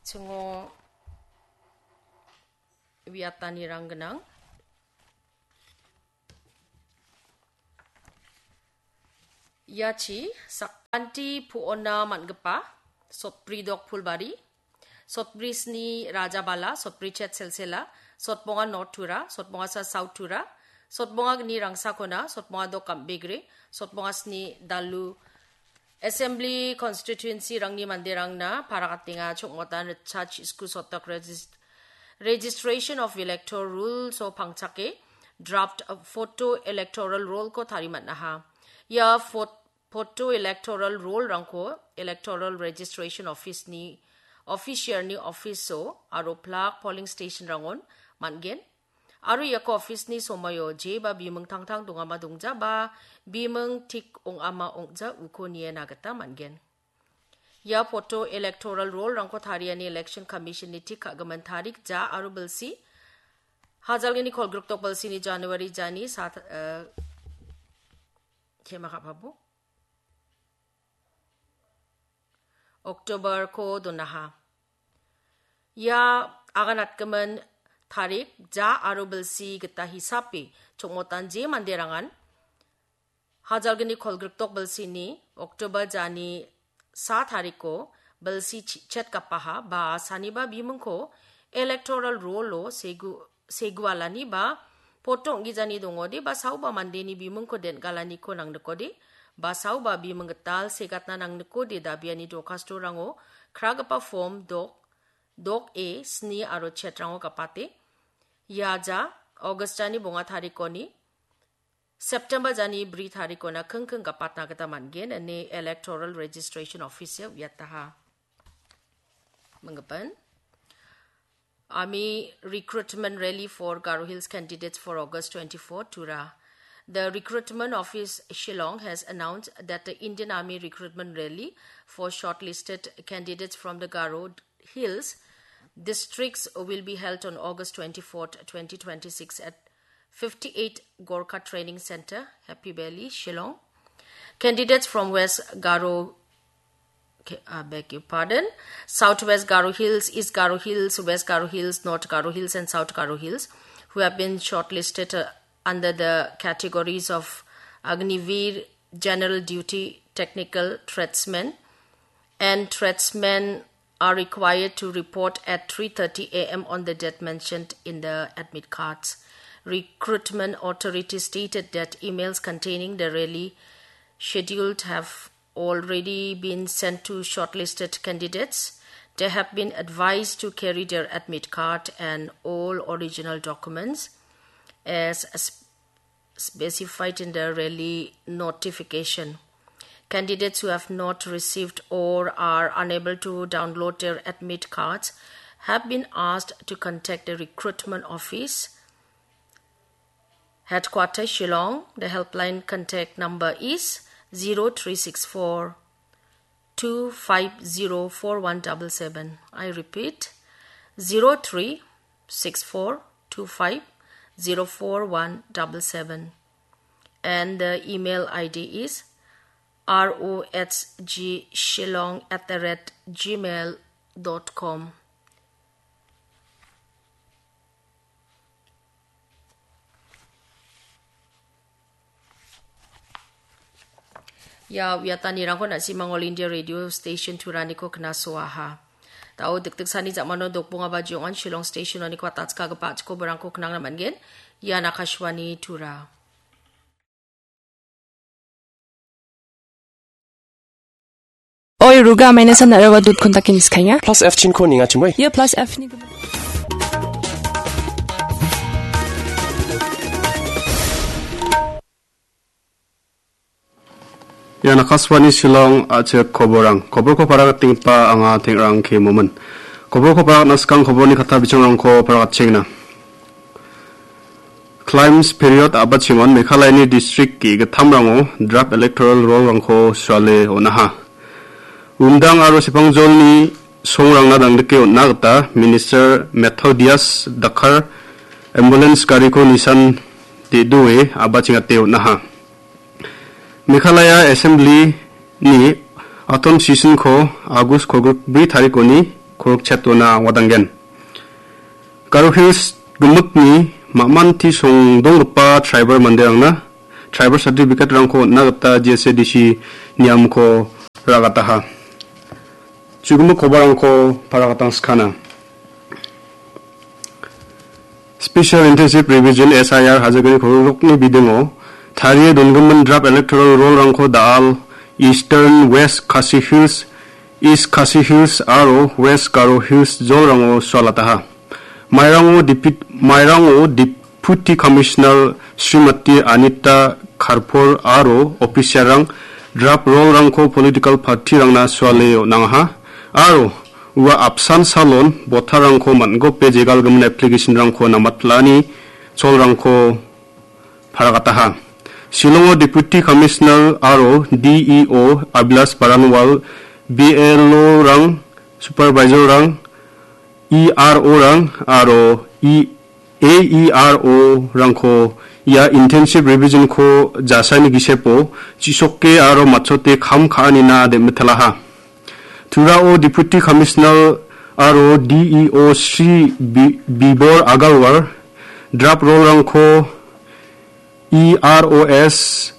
Tungo Wiatani Ranganang. Yachi Sakpanti Puona Mangapa, Sotpri Dok Pulbari, Sotpri Sni Rajabala, Sotpri Chet Selsela, Sotponga North Tura, Sotponga sa South Tura, Sotponga ni Rangsakona, Sotponga do Kambigre, Sotponga Sni Dalu Assembly Constituency Rangni Mandirangna, Parakatinga Chokmotan Church Isku Sotak Registration of Electoral Rules o Pangchake, Draft Photo Electoral Roll ko Tharimat Naha. Ya photo electoral roll rangko electoral registration office ni official ni office so aro plak polling station rangon mangen aro yako office ni somayo je ba bimeng tangtang dongama dongja ba bimeng tik ong ama ongja uko niya nagata mangen ya photo electoral roll rangko thariani election commission ni tik kagaman tarik ja aro belsi hajalgeni kolgruk tok belsi ni January jani sat Kemakapabu October ko donaha ya aganat kemen tarik ja arubelsi geta hisapi chokmotan je manderangan hajalgeni kolgruk tok belsi ni October jani 7 tarik ko belsi chet kapaha ba saniba bimengko electoral roll lo segualani ba potong gizani dongode ba sauba mandeni bimeng ko den galani ko nang nekode ba sauba bimeng getal segatna nang nekode dabiani dokasto rango kragapa form dok a sni aro chetrango kapate yaja August jani bonga tharikoni September jani bri tharikona kengkeng kapatna kata mangen ne electoral registration officer yataha mengepan Army recruitment rally for Garo Hills candidates for August 24 Tura. The recruitment office Shillong has announced that the Indian Army recruitment rally for shortlisted candidates from the Garo Hills districts will be held on August 24, 2026 at 58 Gorkha Training Center, Happy Valley, Shillong. Candidates from West Garo I beg your pardon. Southwest Garo Hills, East Garo Hills, West Garo Hills, North Garo Hills and South Garo Hills who have been shortlisted under the categories of Agniveer, General Duty, Technical Threatsmen and Threatsmen are required to report at 3:30 a.m. on the date mentioned in the admit cards. Recruitment authorities stated that emails containing the rally scheduled have already been sent to shortlisted candidates. They have been advised to carry their admit card and all original documents as specified in the rally notification. Candidates who have not received or are unable to download their admit cards have been asked to contact the recruitment office. Headquarters Shillong. The helpline contact number is 0364 250 4177. I repeat 0364 250 4177 and the email ID is rohgshillong@gmail.com. Ya wiatani rangko na si Mangol India Radio Station turani ko knaswaha. Tao diktik sani zamano dok bunga bajongan Shillong Station ani ko atats kagapat ko barangko knang naman gen. Ya nakashwani tura. Oi ruga maine san narawa dut kontakin iskanya. Plus F chin ko ninga chumoi. Ya plus F ni. Ya nakaswani Shillong ache koborang. Kobor ko para tingpa anga tingrang ke moment. Kobor ko para naskang kobor ni kata bichongrang ko para chengna. Claims period abat simon Meghalaya ni district ki gathamrango draft electoral roll rangko swale onaha. Umdang aro sipangjol ni songrang na dangdeke onna gata Minister Methodius Dakhar ambulance gari ko nisan de duwe abat chingate onaha. Meghalaya Assembly ni autumn session ko August ko bri tarikoni korok chetona wadangen. Garo Hills gumukni mamanti song dongpa triber manderangna triber certificate rangko nagata JSDC niamko ragataha. Jugumuk kobarangko paragatang skana. Special Intensive Revision SIR 하자근이 고록니 비등오 다리에 논금은 드랍 electoral roll 랑코 다알 Eastern West Khasi Hills East Khasi Hills 아로 West Garo Hills 졸랑오 쏠라타하 마이랑오 Deputy Commissioner Srimati Anita Karpor 아로 오피셜랑 드랍 roll 랑코 Political Party 랑나 쏠레요 낭하 아로 Uwa absan salon botarangko mango pejegal gum application rangko namatlani chol rangko paragataha. Shillong Deputy Commissioner aro DEO Abhilash Baranwal BLO rang Supervisor rang ERO rang aro AERO rangko ya intensive revision ko jasani gisepo chisokke aro machote kham khanina de metalaha. Turao Deputy Commissioner aro DEO Sri Bibor Agarwal drop roll rangko EROS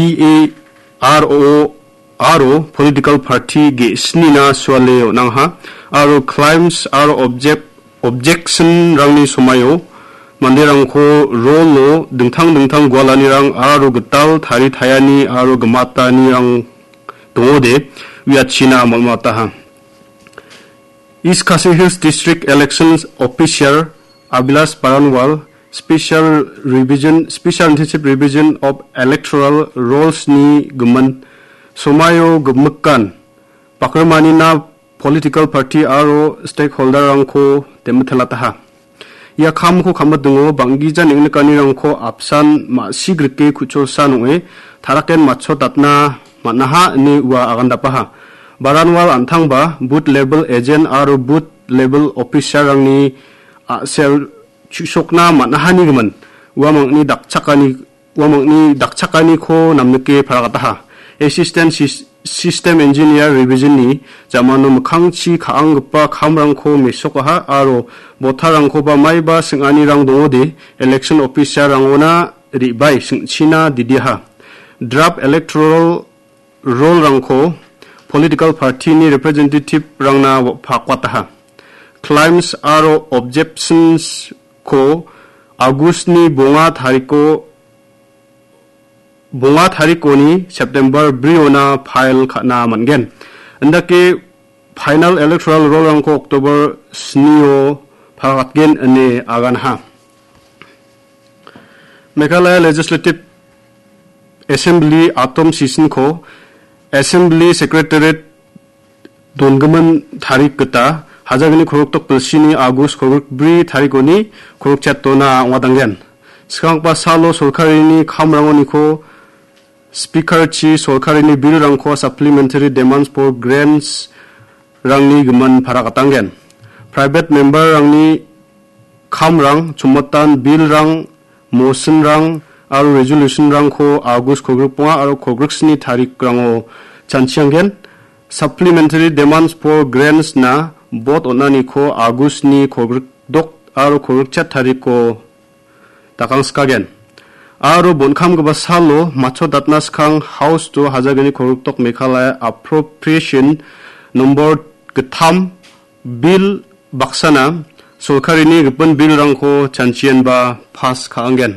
EARO aro political party ge snina swaleo nangha aro claims aro objection rangni somayo manderangko rollo dingtang gwalani aro getal thari thayani aro gematani rang dongode China Malmataha. East Khasi Hills District Elections Official Abhilash Baranwal Special Intensive Revision of Electoral Rolls ni guman somayo gumukkan pakremanina political party aro stakeholder rangko temathalataha. Ya khamko khamadungo bangijan ingnikani rangko absan ma sigrike kuchosanwe tharaken macho tatna Manaha ni wa agandapaha. Baranwal antangba boot level agent aro boot level officer rangni sel chusokna manahani gaman wamangni dakchakani ko namneke paragataha. Assistant System Engineer Revision ni jamano mukhangchi khaangpa khamrangko mesokaha aro botarangko ba maiba singani rang dongode election officer rangona ribai singchina didiha. Draft electoral roll rangko political party ni representative rangna pakwataha. Claims aro objections ko August ni bonga thariko ni September briona file na mangen. Andake final electoral roll rangko October snio pakatgen ane aganha. Meghalaya Legislative Assembly atom season ko Assembly Secretariat dongaman tarik kata hajagini koroktok persini Agus korok bri tarikoni korok chatona wadangen. Sekarang pa salo solkarini kamrangoni ko Speaker chi solkarini bill rangko supplementary demands for grants rangni geman parakatangen. Private member rangni kamrang chumatan bill rang motion rang aro resolution rangko August kogruk ponga aro kogruk sini tarik rango chanchianggen supplementary demands for grants na bot onani ko August ni kogruk dok aro kogruk chat tarik ko takang skagen aro bonkam gaba salo macho datna skang house to hajagani kogruk tok Meghalaya appropriation number getam bill baksana solkarini gepon bill rangko chanchian ba pass kaanggen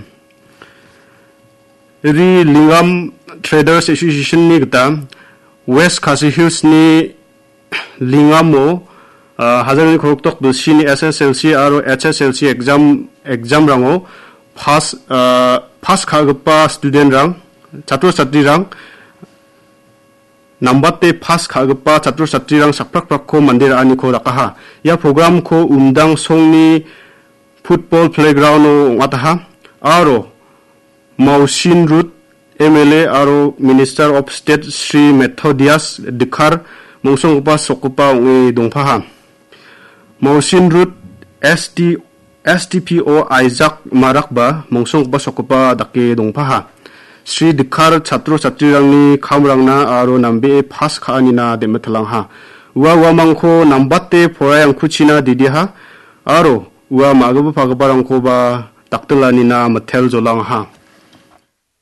Ri Lingam Traders Association ni kita West Khasi Hills ni Lingamo hajagani koroktok dosini SSLC aro HSLC exam rango pass kagpa student rang chatro chatri rang nambate pass kagpa chatro chatri rang sakprak prakko mandir ani ko rakaha ya program ko umdang songni football playground o ngataha aro Mausin Root MLA aro Minister of State Sri Methodius Dikhar Mongsongpa Sokupa ngi dongpaha. Mausin Root STPO Isaac Marakba Mongsongpa Sokupa dake dongpaha. Sri Dikhar chatro chatrirangni khamrangna aro nambe pas khaanina demethalangha. ua mangko nambatte porayang kuchina didiha aro ua magaba pagabarangkoba daktelanina matel jolang ha.